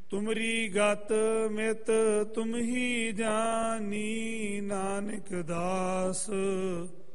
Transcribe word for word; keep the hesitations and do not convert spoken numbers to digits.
ਤੁਮਰੀ ਗਤ ਮਿਤ ਤੁਮ ਹੀ ਜਾਨੀ, ਨਾਨਕ ਦਾਸ